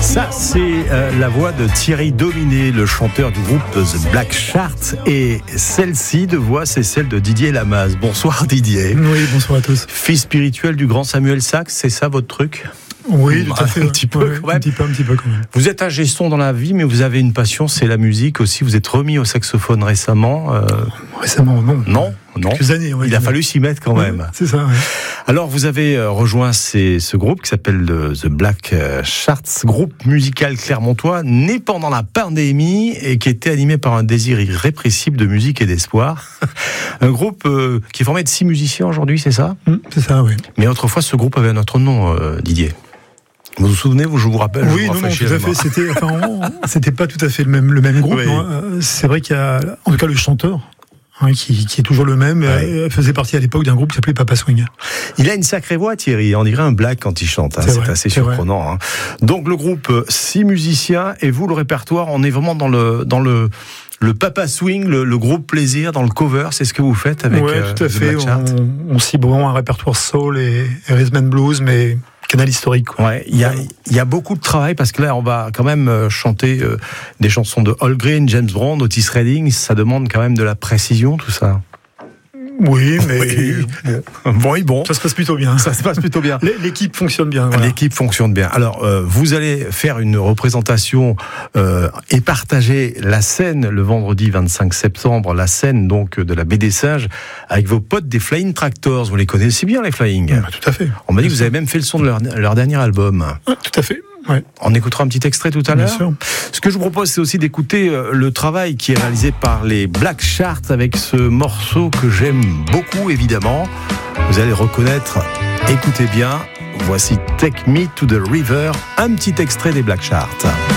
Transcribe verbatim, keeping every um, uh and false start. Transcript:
Ça, c'est euh, la voix de Thierry Dominé, le chanteur du groupe The Black Sharks. Et celle-ci de voix, c'est celle de Didier Lamaze. Bonsoir Didier. Oui, bonsoir à tous. Fils spirituel du grand Samuel Sachs, c'est ça votre truc ? Oui, tout à fait. Un ouais. petit peu, ouais, quand même. Un petit peu, un petit peu quand même. Vous êtes un gestion dans la vie, mais vous avez une passion, c'est la musique aussi. Vous êtes remis au saxophone récemment. Euh... Récemment, non. Non, non. Quelques années, oui. Il a fallu s'y mettre quand même. Ouais, c'est ça, oui. Alors, vous avez rejoint ces, ce groupe qui s'appelle le, The Black Sharks, groupe musical clermontois, né pendant la pandémie et qui était animé par un désir irrépressible de musique et d'espoir. Un groupe euh, qui est formé de six musiciens aujourd'hui, c'est ça ? Mmh, c'est ça, oui. Mais autrefois, ce groupe avait un autre nom, euh, Didier. Vous vous souvenez, vous, je vous rappelle. Oui, je vous non, non, tout à fait. moi. C'était, enfin, on, c'était pas tout à fait le même, le même groupe. Oui. Non, euh, c'est vrai qu'il y a, en tout cas, le chanteur. Hein, qui, qui est toujours le même, ouais. euh, faisait partie à l'époque d'un groupe qui s'appelait Papa Swing. Il a une sacrée voix, Thierry. On dirait un black quand il chante. Hein. C'est, c'est vrai, assez c'est surprenant. Hein. Donc le groupe, six musiciens, et vous, le répertoire, on est vraiment dans le dans le le Papa Swing, le, le groupe plaisir, dans le cover. C'est ce que vous faites avec. Oui, euh, tout à fait. On, on cible vraiment un répertoire soul et, et rhythm and blues, mais canal historique. Quoi. Ouais, il y a il y a beaucoup de travail parce que là on va quand même chanter euh, des chansons de Al Green, James Brown, Otis Redding, ça demande quand même de la précision tout ça. Oui, mais oui. Bon, oui, bon, ça se passe plutôt bien. Ça se passe plutôt bien. L'équipe fonctionne bien. Voilà. L'équipe fonctionne bien. Alors, euh, vous allez faire une représentation euh, et partager la scène le vendredi vingt-cinq septembre, la scène donc de la Baie des Sages, avec vos potes des Flying Tractors. Vous les connaissez bien, les Flying ? Ouais, tout à fait. On m'a dit que vous avez même fait le son de leur, leur dernier album. Ouais, tout à fait. Ouais. On écoutera un petit extrait tout à l'heure. Bien sûr. Ce que je vous propose, c'est aussi d'écouter le travail qui est réalisé par les Black Sharks avec ce morceau que j'aime beaucoup, évidemment. Vous allez reconnaître, écoutez bien, voici Take Me to the River, un petit extrait des Black Sharks.